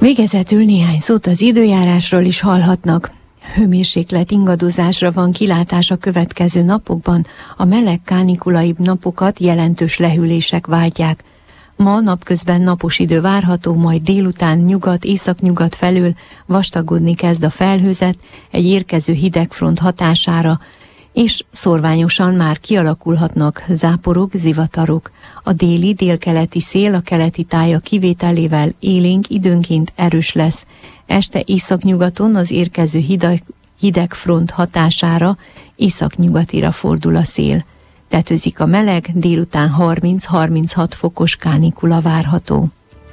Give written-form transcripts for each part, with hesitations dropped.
Végezetül néhány szót az időjárásról is hallhatnak. Hőmérséklet ingadozásra van kilátás a következő napokban, a meleg kánikulaibb napokat jelentős lehűlések váltják. Ma napközben napos idő várható, majd délután nyugat-északnyugat felől vastagodni kezd a felhőzet egy érkező hidegfront hatására, és szórványosan már kialakulhatnak záporok, zivatarok. A déli-délkeleti szél a keleti tája kivételével élénk, időnként erős lesz. Este északnyugaton az érkező hidegfront hatására északnyugatira fordul a szél. Tetőzik a meleg, délután 30-36 fokos kánikula várható.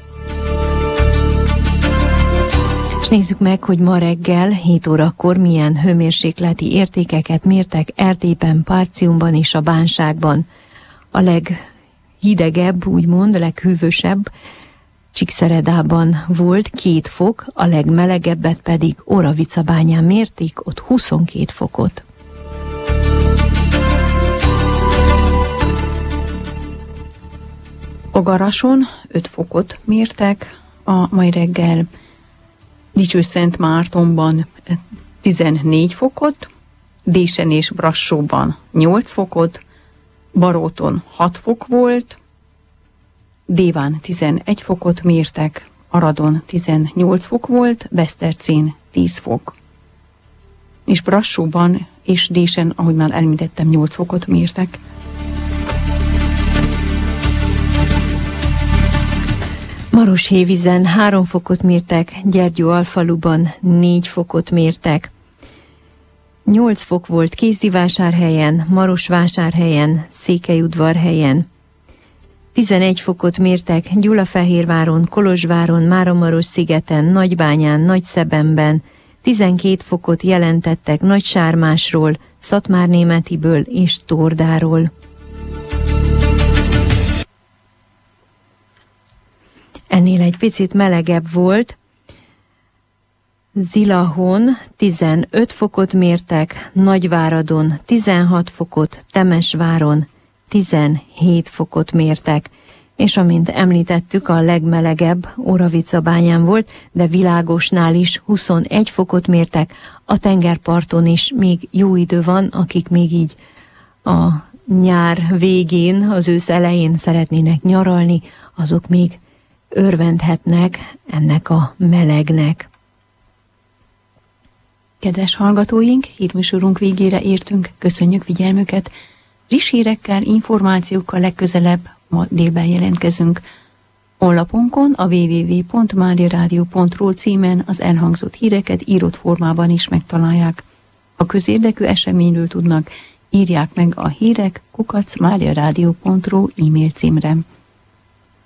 És nézzük meg, hogy ma reggel 7 órakor milyen hőmérsékleti értékeket mértek Erdélyben, Partiumban és a Bánságban. A leghidegebb, úgymond, leghűvösebb Csíkszeredában volt 2 fok, a legmelegebbet pedig Oravicabányán mérték, ott 22 fokot. Ogarason 5 fokot mértek a mai reggel, Dicsőszentmártonban 14 fokot, Désen és Brassóban 8 fokot, Baróton 6 fok volt, Déván 11 fokot mértek, Aradon 18 fok volt, Besztercén 10 fok. És Brassóban és Désen, ahogy már említettem, 8 fokot mértek. Maroshévízen 3 fokot mértek, Gyergyóalfaluban 4 fokot mértek. 8 fok volt Kézdivásárhelyen, Marosvásárhelyen, Székelyudvarhelyen. 11 fokot mértek Gyulafehérváron, Kolozsváron, Máramarosszigeten, Nagybányán, Nagyszebenben. 12 fokot jelentettek Nagysármásról, Szatmárnémetiből és Tordáról. Ennél egy picit melegebb volt. Zilahon 15 fokot mértek, Nagyváradon 16 fokot, Temesváron 17 fokot mértek, és amint említettük, a legmelegebb Oravicabányán volt, de Világosnál is 21 fokot mértek, a tengerparton is még jó idő van, akik még így a nyár végén, az ősz elején szeretnének nyaralni, azok még örvendhetnek ennek a melegnek. Kedves hallgatóink, hírműsorunk végére értünk, köszönjük figyelmüket. Friss hírekkel, információkkal legközelebb ma délben jelentkezünk. Honlapunkon a www.mariaradio.ru címen az elhangzott híreket írott formában is megtalálják. Ha közérdekű eseményről tudnak, írják meg a hírek @mariaradio.ru e-mail címre.